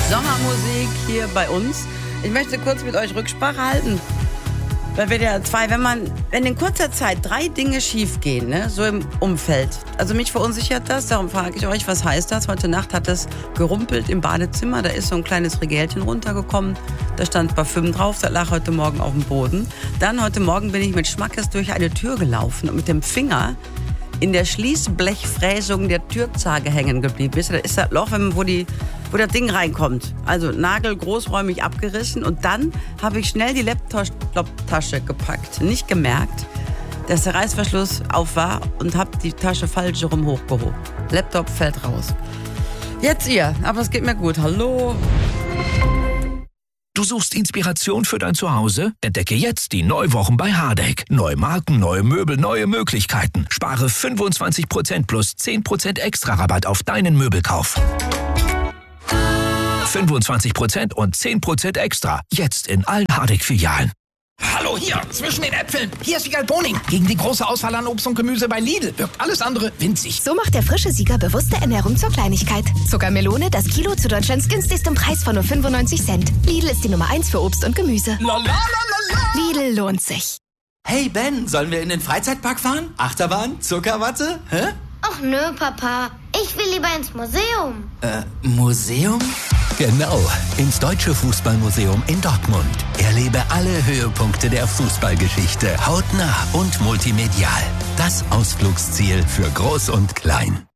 Sommermusik hier bei uns. Ich möchte kurz mit euch Rücksprache halten. Weil wir ja wenn in kurzer Zeit 3 Dinge schief gehen, ne, so im Umfeld. Also mich verunsichert das, darum frage ich euch, was heißt das? Heute Nacht hat es gerumpelt im Badezimmer, da ist so ein kleines Regälchen runtergekommen, da stand Parfüm drauf, das lag heute Morgen auf dem Boden. Dann heute Morgen bin ich mit Schmackes durch eine Tür gelaufen und mit dem Finger in der Schließblechfräsung der Türzage hängen geblieben. Wisst ihr, da ist das Loch, wo das Ding reinkommt. Also Nagel großräumig abgerissen und dann habe ich schnell die Laptop-Tasche gepackt. Nicht gemerkt, dass der Reißverschluss auf war und habe die Tasche falsch rum hochgehoben. Laptop fällt raus. Jetzt ihr, aber es geht mir gut. Hallo. Du suchst Inspiration für dein Zuhause? Entdecke jetzt die Neuwochen bei Hardegg. Neue Marken, neue Möbel, neue Möglichkeiten. Spare 25% plus 10% extra Rabatt auf deinen Möbelkauf. 25% und 10% extra. Jetzt in allen Hardegg-Filialen. Hallo hier, zwischen den Äpfeln. Hier ist Wiegald Boning. Gegen die große Auswahl an Obst und Gemüse bei Lidl wirkt alles andere winzig. So macht der frische Sieger bewusste Ernährung zur Kleinigkeit. Zuckermelone, das Kilo zu Deutschlands günstigstem Preis von nur 95 Cent. Lidl ist die Nummer 1 für Obst und Gemüse. Lidl lohnt sich. Hey Ben, sollen wir in den Freizeitpark fahren? Achterbahn? Zuckerwatte? Hä? Ach nö, Papa. Ich will lieber ins Museum. Museum? Genau, ins Deutsche Fußballmuseum in Dortmund. Erlebe alle Höhepunkte der Fußballgeschichte hautnah und multimedial. Das Ausflugsziel für Groß und Klein.